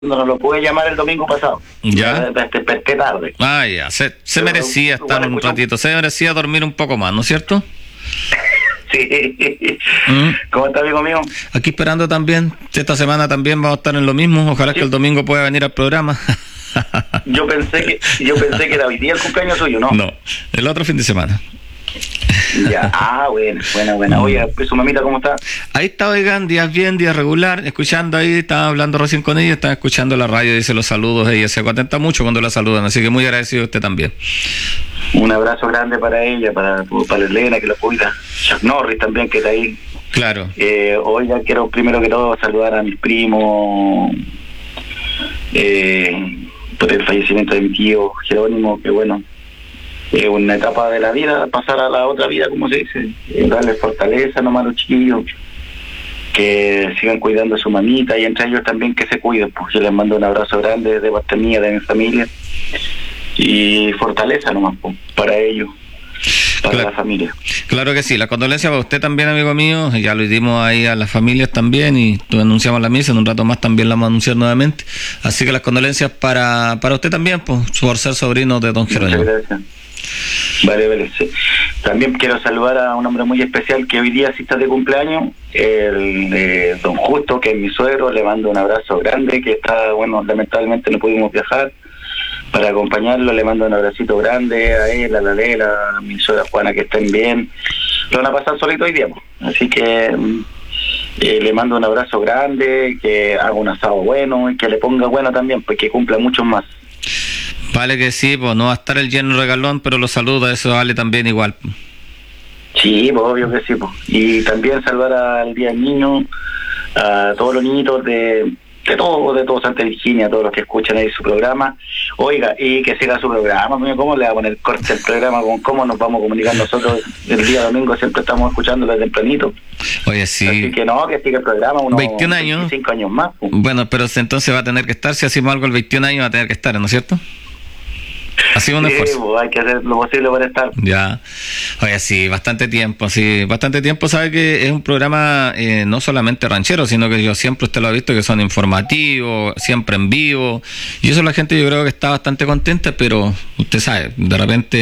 no lo pude llamar el domingo pasado. Ya. Desperté tarde. Ah, ya. Se merecía estar un ratito, se merecía dormir un poco más, ¿no es cierto? Sí. ¿Cómo está, amigo mío? Aquí esperando también. Esta semana también vamos a estar en lo mismo. Ojalá que el domingo pueda venir al programa. Yo pensé que era hoy día el cumpleaños suyo, ¿no? No, el otro fin de semana. Ya, buena. Oye, su mamita, ¿cómo está? Ahí está, oigan, días bien, días regular, escuchando ahí, estaba hablando recién con ella, estaba escuchando la radio, dice los saludos, ella se contenta mucho cuando la saludan, así que muy agradecido a usted también. Un abrazo grande para ella, para Elena, que lo cuida, Chuck Norris también, que está ahí. Claro. Oiga, quiero primero que todo saludar a mis primos, por el fallecimiento de mi tío Jerónimo, que bueno, una etapa de la vida, pasar a la otra vida, como se dice, darle fortaleza nomás a los chiquillos, que sigan cuidando a su mamita, y entre ellos también que se cuiden, pues yo les mando un abrazo grande de parte mía, de mi familia, y fortaleza nomás, pues, para ellos, para la familia. Claro que sí, la condolencia para usted también, amigo mío, ya lo dimos ahí a las familias también, y anunciamos la misa, en un rato más también la vamos a anunciar nuevamente, así que las condolencias para usted también, pues, por ser sobrino de don Jerónimo. Muchas gracias. Vale, sí. También quiero saludar a un hombre muy especial que hoy día sí está de cumpleaños, el don Justo, que es mi suegro. Le mando un abrazo grande, que está, bueno, lamentablemente no pudimos viajar para acompañarlo. Le mando un abracito grande a él, a la Lela, a mi suegra Juana, que estén bien. Lo van a pasar solito hoy día, así que le mando un abrazo grande, que haga un asado bueno y que le ponga bueno también, pues que cumpla muchos más. Vale que sí, pues no va a estar el lleno regalón, pero los saludos, eso vale también igual. Sí, pues obvio que sí, pues. Y también saludar al Día del Niño, a todos los niñitos de todo Santa Virginia, a todos los que escuchan ahí su programa. Oiga, y que siga su programa, ¿cómo le va a poner corte el programa? Con cómo nos vamos a comunicar nosotros el día domingo, siempre estamos escuchándolo tempranito. Oye, sí. Así que no, que siga el programa, unos 21 años. 25 años más. Pues. Bueno, pero entonces va a tener que estar, si hacemos algo el 21 años va a tener que estar, ¿no es cierto? Así un esfuerzo. Pues, hay que hacer lo posible para estar. Ya. Oye, sí, bastante tiempo. Sabe que es un programa no solamente ranchero, sino que yo siempre usted lo ha visto que son informativos, siempre en vivo. Y eso la gente yo creo que está bastante contenta, pero usted sabe, de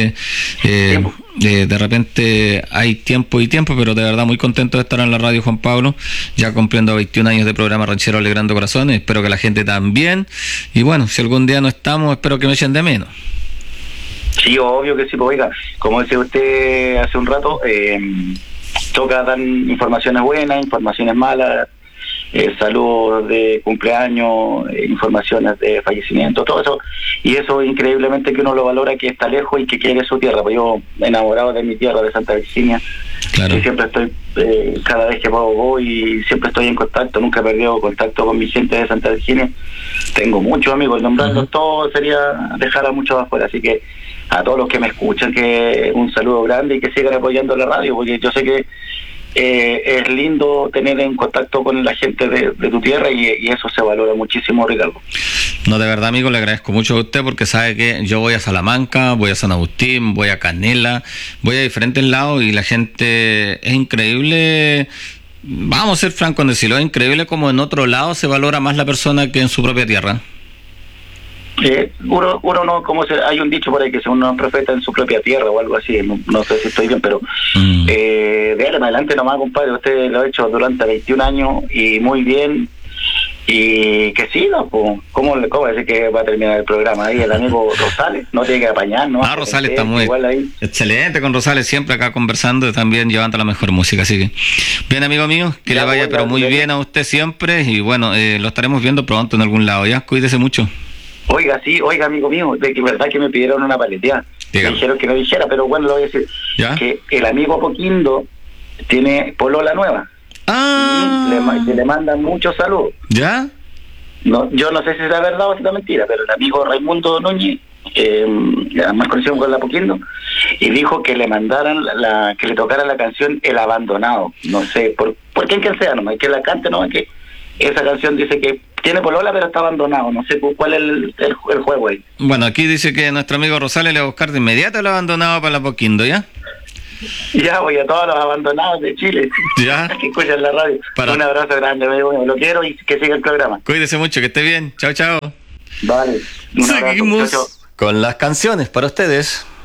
repente hay tiempo y tiempo, pero de verdad muy contento de estar en la radio, Juan Pablo, ya cumpliendo 21 años de programa ranchero Alegrando Corazones. Espero que la gente también. Y bueno, si algún día no estamos, espero que me echen de menos. Sí, obvio que sí, pues oiga, como decía usted hace un rato, toca dar informaciones buenas, informaciones malas, saludos de cumpleaños, informaciones de fallecimiento, todo eso, y eso increíblemente que uno lo valora, que está lejos y que quiere su tierra. Pues yo, enamorado de mi tierra, de Santa Virginia, claro. Y siempre estoy, cada vez que puedo voy y siempre estoy en contacto, nunca he perdido contacto con mi gente de Santa Virginia. Tengo muchos amigos, nombrarlos todos sería dejar a muchos afuera, así que a todos los que me escuchan, que un saludo grande y que sigan apoyando la radio, porque yo sé que es lindo tener en contacto con la gente de tu tierra y eso se valora muchísimo, Ricardo. No, de verdad, amigo, le agradezco mucho a usted porque sabe que yo voy a Salamanca, voy a San Agustín, voy a Canela, voy a diferentes lados y la gente es increíble. Vamos a ser francos en decirlo, es increíble como en otro lado se valora más la persona que en su propia tierra. Uno no, hay un dicho por ahí que uno es profeta en su propia tierra o algo así, no sé si estoy bien, pero de ahí en adelante nomás, compadre, usted lo ha hecho durante 21 años y muy bien, y que siga, pues, ¿cómo decir que va a terminar el programa ahí el amigo Rosales? No tiene que apañar, ¿no? Rosales está muy excelente con Rosales, siempre acá conversando y también llevando la mejor música, así que bien, amigo mío, que ya, le vaya pero muy bien a usted siempre y bueno, lo estaremos viendo pronto en algún lado, ya, cuídese mucho. Oiga, amigo mío, de que verdad que me pidieron una paleteada. Me dijeron que no dijera, pero bueno, lo voy a decir. ¿Ya? Que el amigo Apoquindo tiene polola nueva. Y le mandan muchos saludos. ¿Ya? No, yo no sé si será verdad o si es mentira, pero el amigo Raimundo Núñez, más conocido con el Apoquindo, y dijo que le mandaran que le tocara la canción El Abandonado. No sé, por quién que sea, nomás, que la cante, no, que esa canción dice que tiene polola pero está abandonado, no sé cuál es el juego ahí. Bueno, aquí dice que nuestro amigo Rosales le va a buscar de inmediato el abandonado para el Apoquindo, ¿ya? Ya voy a todos los abandonados de Chile Ya. que escuchan la radio. Un abrazo grande, lo quiero y que siga el programa. Cuídese mucho, que esté bien. Chao, chao. Vale. Seguimos con las canciones para ustedes.